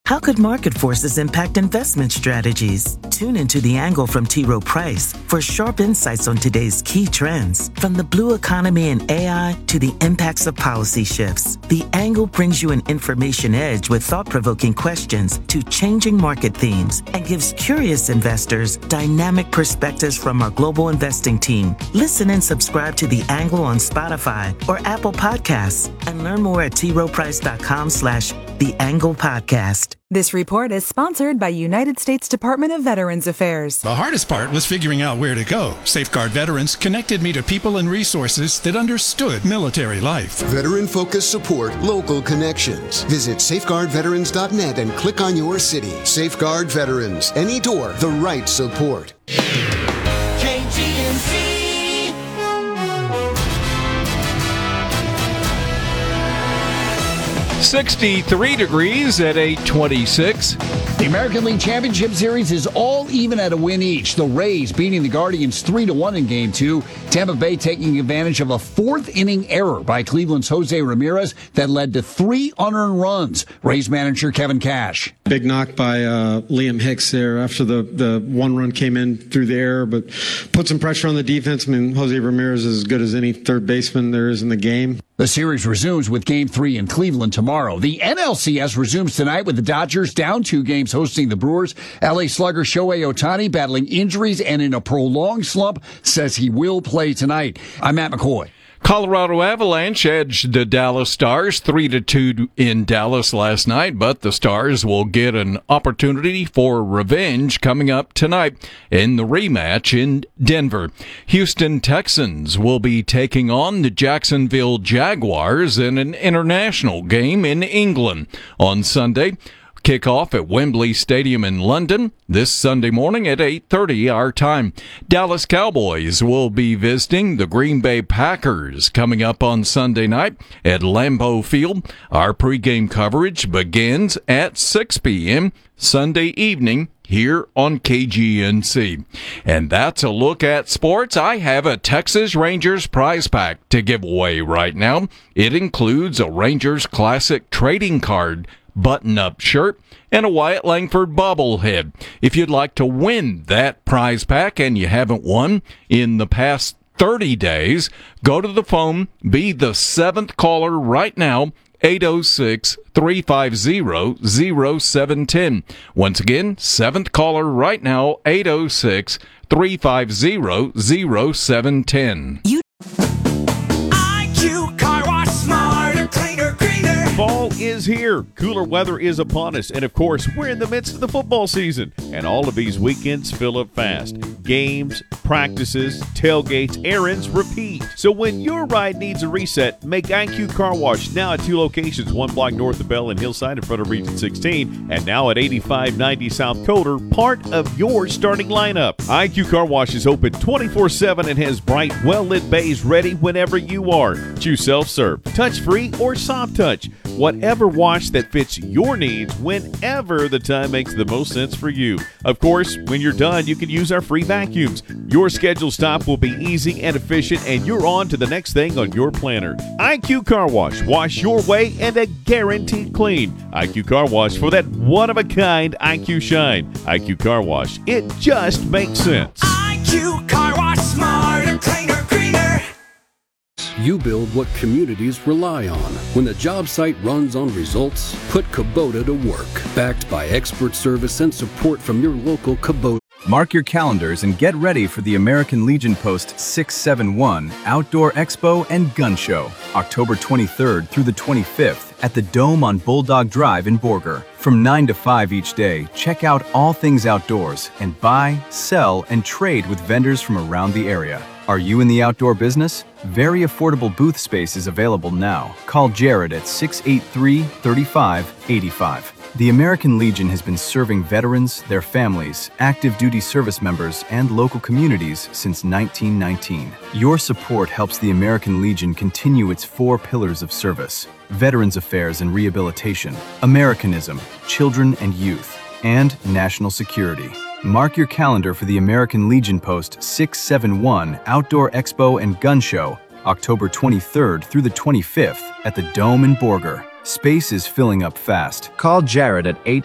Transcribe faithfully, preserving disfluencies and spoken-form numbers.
How could market forces impact investment strategies? Tune into The Angle from T. Rowe Price for sharp insights on today's key trends, from the blue economy and A I to the impacts of policy shifts. The Angle brings you an information edge with thought-provoking questions to changing market themes and gives curious investors dynamic perspectives from our global investing team. Listen and subscribe to The Angle on Spotify or Apple Podcasts and learn more at t rowe price dot com slash The Angle Podcast. This report is sponsored by United States Department of Veterans Affairs. The hardest part was figuring out where to go. Safeguard Veterans connected me to people and resources that understood military life. Veteran-focused support, local connections. Visit safeguard veterans dot net and click on your city. Safeguard Veterans. Any door, the right support. K G N C. sixty-three degrees at eight twenty-six. The American League Championship Series is all even at a win each. The Rays beating the Guardians three to one in Game two. Tampa Bay taking advantage of a fourth-inning error by Cleveland's Jose Ramirez that led to three unearned runs. Rays manager Kevin Cash. Big knock by uh, Liam Hicks there after the, the one run came in through the air, but put some pressure on the defense. I mean, Jose Ramirez is as good as any third baseman there is in the game. The series resumes with Game three in Cleveland tomorrow. The N L C S resumes tonight with the Dodgers down two games hosting the Brewers. L A slugger Shohei Ohtani battling injuries and in a prolonged slump says he will play tonight. I'm Matt McCoy. Colorado Avalanche edged the Dallas Stars three to two in Dallas last night, but the Stars will get an opportunity for revenge coming up tonight in the rematch in Denver. Houston Texans will be taking on the Jacksonville Jaguars in an international game in England on Sunday. Kickoff at Wembley Stadium in London this Sunday morning at eight thirty our time. Dallas Cowboys will be visiting the Green Bay Packers coming up on Sunday night at Lambeau Field. Our pregame coverage begins at six p.m. Sunday evening here on K G N C. And that's a look at sports. I have a Texas Rangers prize pack to give away right now. It includes a Rangers Classic trading card, button-up shirt, and a Wyatt Langford bobblehead. If you'd like to win that prize pack and you haven't won in the past thirty days, go to the phone, be the seventh caller right now, eight oh six, three five zero, zero seven one zero. Once again, seventh caller right now, eight oh six, three five zero, zero seven one zero. You I Q Car Wash, smarter, cleaner, greener. Fall is here. Cooler weather is upon us. And, of course, we're in the midst of the football season. And all of these weekends fill up fast. Games, practices, tailgates, errands, repeat. So when your ride needs a reset, make I Q Car Wash now at two locations, one block north of Bell and Hillside in front of Region sixteen, and now at eighty-five ninety South Coder, part of your starting lineup. I Q Car Wash is open twenty-four seven and has bright, well-lit bays ready whenever you are. Choose self-serve, touch-free, or soft touch. Whatever wash that fits your needs whenever the time makes the most sense for you. Of course, when you're done, you can use our free vacuums. Your scheduled stop will be easy and efficient, and you're on to the next thing on your planner. I Q Car Wash. Wash your way and a guaranteed clean. I Q Car Wash for that one-of-a-kind I Q shine. I Q Car Wash. It just makes sense. I Q Car Wash, smarter, cleaner, greener. You build what communities rely on. When the job site runs on results, put Kubota to work. Backed by expert service and support from your local Kubota. Mark your calendars and get ready for the American Legion Post six seventy-one Outdoor Expo and Gun Show, October twenty-third through the twenty-fifth at the Dome on Bulldog Drive in Borger. From nine to five each day, check out all things outdoors and buy, sell, and trade with vendors from around the area. Are you in the outdoor business? Very affordable booth space is available now. Call Jared at six eight three, three five eight five. The American Legion has been serving veterans, their families, active duty service members, and local communities since nineteen nineteen. Your support helps the American Legion continue its four pillars of service: Veterans Affairs and Rehabilitation, Americanism, Children and Youth, and National Security. Mark your calendar for the American Legion Post six seventy-one Outdoor Expo and Gun Show, October twenty-third through the twenty-fifth at the Dome in Borger. Space is filling up fast. Call Jared at eight